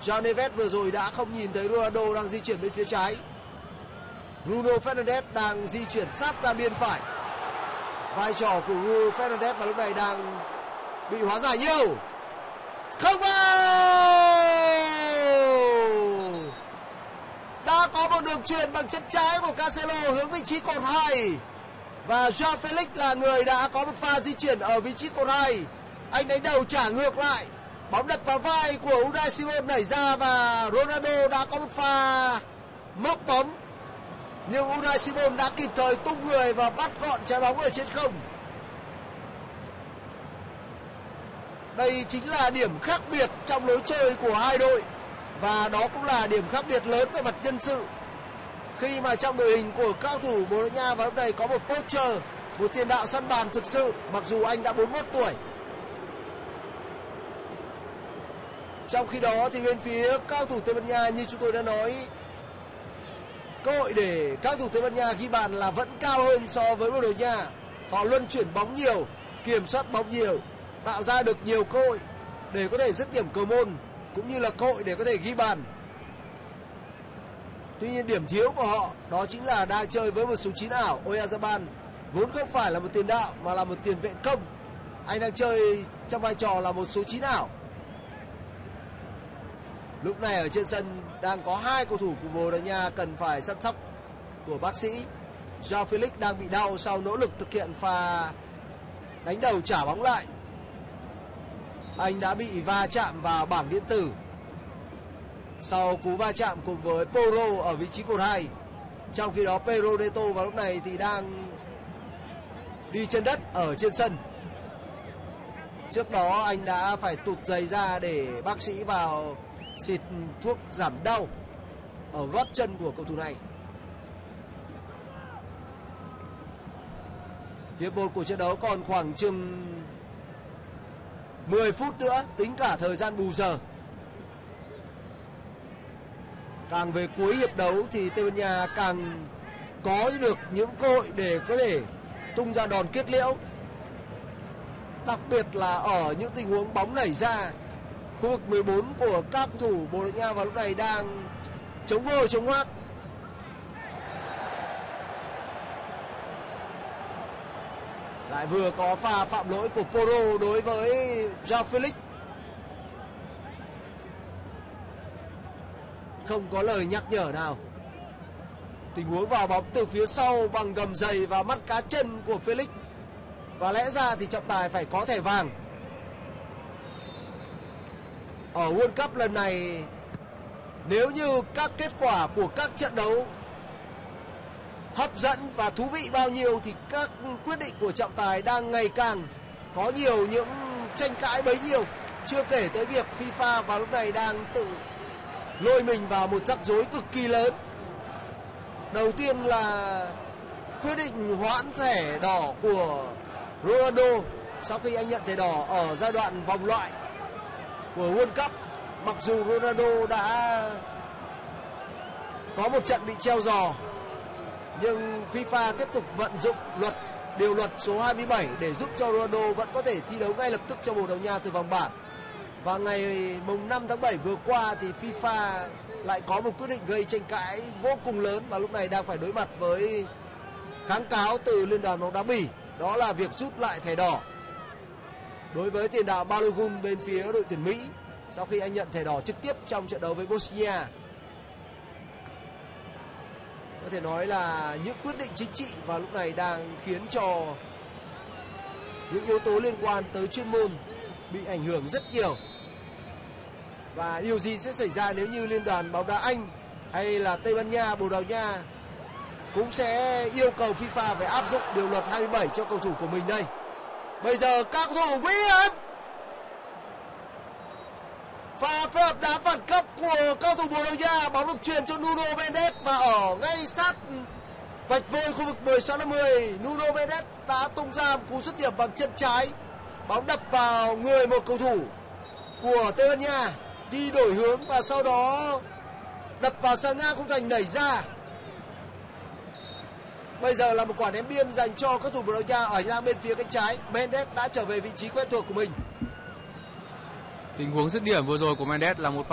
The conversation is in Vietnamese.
João Neves vừa rồi đã không nhìn thấy Ronaldo đang di chuyển bên phía trái. Bruno Fernandes đang di chuyển sát ra biên phải. Vai trò của Bruno Fernandes vào lúc này đang bị hóa giải nhiều. Không vào! Đã có một đường chuyền bằng chân trái của Cancelo hướng vị trí cột 2. Và João Felix là người đã có một pha di chuyển ở vị trí cột 2. Anh đánh đầu trả ngược lại. Bóng đập vào vai của Unai Simon nảy ra và Ronaldo đã có một pha móc bóng. Nhưng Unai Simon đã kịp thời tung người và bắt gọn trái bóng ở trên không. Đây chính là điểm khác biệt trong lối chơi của hai đội. Và đó cũng là điểm khác biệt lớn về mặt nhân sự. Khi mà trong đội hình của cao thủ Bồ Đào Nha vào lúc này có một poacher, một tiền đạo săn bàn thực sự, mặc dù anh đã 41 tuổi. Trong khi đó thì bên phía cao thủ Tây Ban Nha, như chúng tôi đã nói, cơ hội để các thủ Tây Ban Nha ghi bàn là vẫn cao hơn so với Bồ Đào Nha. Họ luân chuyển bóng nhiều, kiểm soát bóng nhiều, tạo ra được nhiều cơ hội để có thể dứt điểm cầu môn, cũng như là cơ hội để có thể ghi bàn. Tuy nhiên điểm thiếu của họ đó chính là đang chơi với một số 9 ảo. Oyarzabal vốn không phải là một tiền đạo mà là một tiền vệ công. Anh đang chơi trong vai trò là một số 9 ảo. Lúc này ở trên sân đang có hai cầu thủ của Bồ Đào Nha cần phải săn sóc của bác sĩ. João Felix đang bị đau sau nỗ lực thực hiện pha đánh đầu trả bóng lại. Anh đã bị va chạm vào bảng điện tử sau cú va chạm cùng với Porro ở vị trí cột 2. Trong khi đó Pedro Neto vào lúc này thì đang đi chân đất ở trên sân. Trước đó anh đã phải tụt giày ra để bác sĩ vào xịt thuốc giảm đau ở gót chân của cầu thủ này. Hiệp 1 của trận đấu còn khoảng chừng 10 phút nữa, tính cả thời gian bù giờ. Càng về cuối hiệp đấu thì Tây Ban Nha càng có được những cơ hội để có thể tung ra đòn kết liễu. Đặc biệt là ở những tình huống bóng nảy ra. Khu vực 14 của các cầu thủ Bồ Đào Nha vào lúc này đang chống vô chống hoác. Lại vừa có pha phạm lỗi của Porro đối với João Felix. Không có lời nhắc nhở nào. Tình huống vào bóng từ phía sau bằng gầm giày và mắt cá chân của Felix. Và lẽ ra thì trọng tài phải có thẻ vàng. Ở World Cup lần này, nếu như các kết quả của các trận đấu hấp dẫn và thú vị bao nhiêu thì các quyết định của trọng tài đang ngày càng có nhiều những tranh cãi bấy nhiêu. Chưa kể tới việc FIFA vào lúc này đang tự lôi mình vào một rắc rối cực kỳ lớn. Đầu tiên là quyết định hoãn thẻ đỏ của Ronaldo sau khi anh nhận thẻ đỏ ở giai đoạn vòng loại của World Cup. Mặc dù Ronaldo đã có một trận bị treo giò, nhưng FIFA tiếp tục vận dụng điều luật số 27 để giúp cho Ronaldo vẫn có thể thi đấu ngay lập tức cho Bồ Đào Nha từ vòng bảng. Và ngày mùng 5 tháng 7 vừa qua thì FIFA lại có một quyết định gây tranh cãi vô cùng lớn và lúc này đang phải đối mặt với kháng cáo từ Liên đoàn bóng đá Bỉ. Đó là việc rút lại thẻ đỏ đối với tiền đạo Balogun bên phía đội tuyển Mỹ sau khi anh nhận thẻ đỏ trực tiếp trong trận đấu với Bosnia. Có thể nói là những quyết định chính trị vào lúc này đang khiến cho những yếu tố liên quan tới chuyên môn bị ảnh hưởng rất nhiều. Và điều gì sẽ xảy ra nếu như Liên đoàn bóng đá Anh hay là Tây Ban Nha, Bồ Đào Nha cũng sẽ yêu cầu FIFA phải áp dụng điều luật 27 cho cầu thủ của mình đây. Bây giờ các cầu thủ nguy hiểm. Pha phối hợp đá phản cấp của cầu thủ Bồ Đào Nha, bóng được truyền cho Nuno Mendes và ở ngay sát vạch vôi khu vực 16-50, Nuno Mendes đã tung ra một cú dứt điểm bằng chân trái. Bóng đập vào người một cầu thủ của Tây Ban Nha, đi đổi hướng và sau đó đập vào sân ngang khung thành nảy ra. Bây giờ là một quả ném biên dành cho các thủ Bồ Đào Nha ở hành lang bên phía cánh trái. Mendes đã trở về vị trí quen thuộc của mình. Tình huống dứt điểm vừa rồi của Mendes là một